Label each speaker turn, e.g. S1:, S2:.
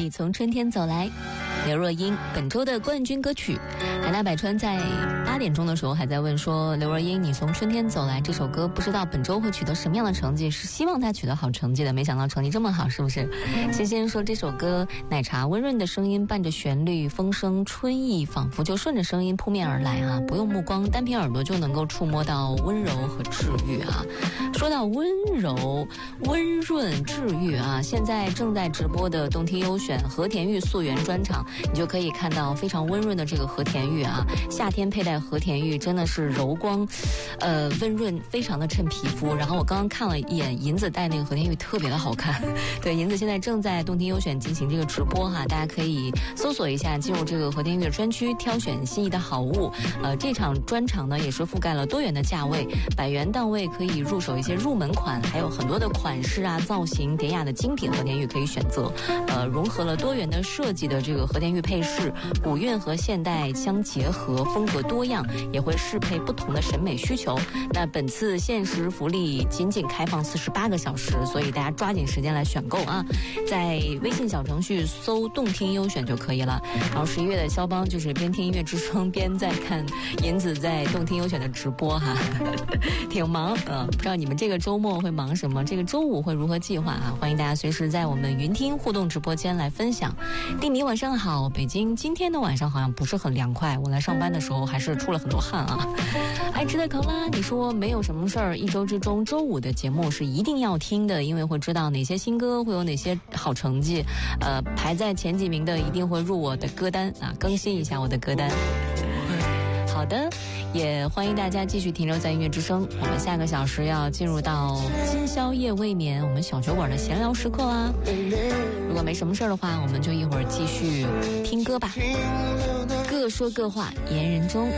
S1: 你从春天走来，刘若英本周的冠军歌曲。海纳百川在8点钟的时候还在问说，刘若英你从春天走来这首歌不知道本周会取得什么样的成绩，是希望他取得好成绩的，没想到成绩这么好，是不是？欣欣说这首歌奶茶温润的声音伴着旋律，风声春意仿佛就顺着声音扑面而来啊，不用目光，单凭耳朵就能够触摸到温柔和治愈啊。说到温柔温润治愈啊，现在正在直播的动听优选和田玉溯源专场，你就可以看到非常温润的这个和田玉啊，夏天佩戴和田玉真的是柔光温润，非常的衬皮肤。然后我刚刚看了一眼银子戴那个和田玉特别的好看，对，银子现在正在动听优选进行这个直播哈，大家可以搜索一下，进入这个和田玉的专区，挑选心仪的好物。这场专场呢也是覆盖了多元的价位，100元档位可以入手一些入门款，还有很多的款式啊、造型典雅的精品和田玉可以选择。融合了多元的设计的这个和田玉配饰，古韵和现代相结合，风格多样，也会适配不同的审美需求。那本次限时福利仅开放48个小时，所以大家抓紧时间来选购啊！在微信小程序搜动听优选就可以了。然后11月的肖邦就是边听音乐之声边在看银子在动听优选的直播哈，挺忙不知道你们这个周末会忙什么，这个周五会如何计划啊？欢迎大家随时在我们云听互动直播间来分享。丁米晚上好，北京今天的晚上好像不是很凉快，我来上班的时候还是出了很多汗啊。爱吃的考拉，你说没有什么事儿，一周之中周五的节目是一定要听的，因为会知道哪些新歌会有哪些好成绩，排在前几名的一定会入我的歌单啊，更新一下我的歌单。好的，也欢迎大家继续停留在音乐之声，我们下个小时要进入到今宵夜未眠我们小酒馆的闲聊时刻啦。如果没什么事儿的话，我们就一会儿继续听歌吧，各说各话，言人中。